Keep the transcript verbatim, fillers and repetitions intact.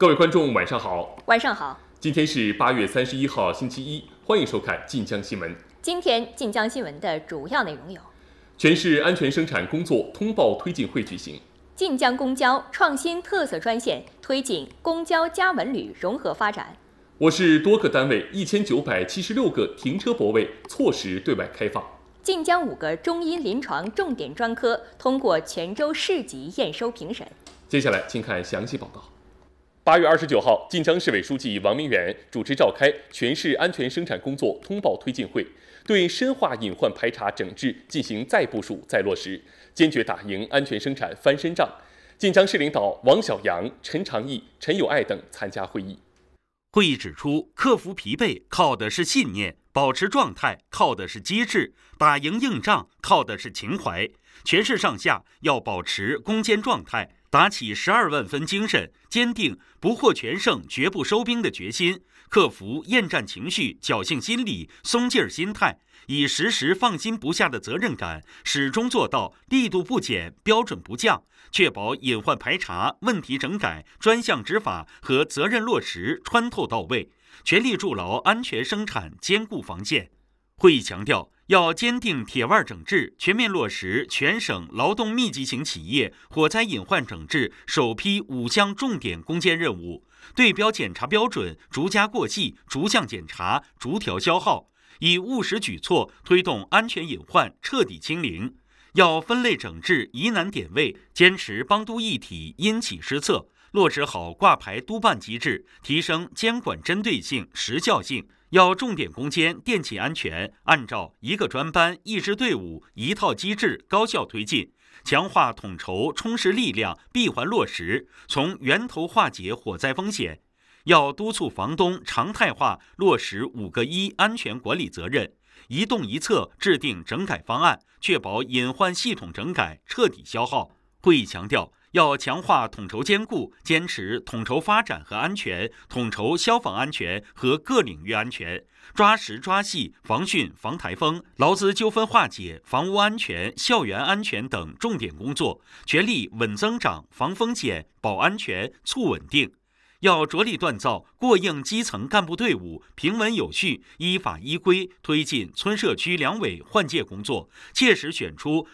各位观众，晚上好。 晚上好。 今天是八月三十一号，星期一，欢迎收看晋江新闻。 今天晋江新闻的主要内容有： 全市安全生产工作通报推进会举行； 晋江公交创新特色专线推进公交加文旅融合发展； 我市多个单位一千九百七十六个停车泊位错时对外开放； 晋江五个中医临床重点专科通过泉州市级验收评审。 接下来请看详细报道。八月二十九号，晋江市委书记王明远主持召开全市安全生产工作通报推进会，对深化隐患排查整治进行再部署、再落实，坚决打赢安全生产翻身仗。晋江市领导王晓阳、陈长义、陈友爱等参加会议。 会议指出，克服疲惫靠的是信念，保持状态靠的是机智，打赢硬仗靠的是情怀。全市上下要保持攻坚状态，打起十二万分精神，坚定不获全胜、绝不收兵的决心，克服厌战情绪、侥幸心理、松劲儿心态，以时时放心不下的责任感，始终做到力度不减、标准不降，确保隐患排查、问题整改、专项执法和责任落实穿透到位，全力筑牢安全生产坚固防线。会议强调，要坚定铁腕整治，全面落实全省劳动密集型企业火灾隐患整治首批五项重点攻坚任务，对标检查标准逐加过细，逐项检查，逐条消耗，以务实举措推动安全隐患彻底清零。要分类整治疑难点位，坚持帮督一体，因企施策，落实好挂牌督办机制，提升监管针对性、时效性。要重点攻坚电气安全，按照一个专班、一支队伍、一套机制高效推进，强化统筹充实力量，闭环落实，从源头化解火灾风险。要督促房东常态化落实五个一安全管理责任，一动一策制定整改方案，确保隐患系统整改彻底消耗。会议强调，要强化统筹兼顾，坚持统筹发展和安全、统筹消防安全和各领域安全，抓实抓细防汛防台风、劳资纠纷化解、房屋安全、校园安全等重点工作，全力稳增长、防风险、保安全、促稳定。要着力锻造过硬基层干部队伍，平稳有序、依法依规推进村社区两委换届工作，切实选出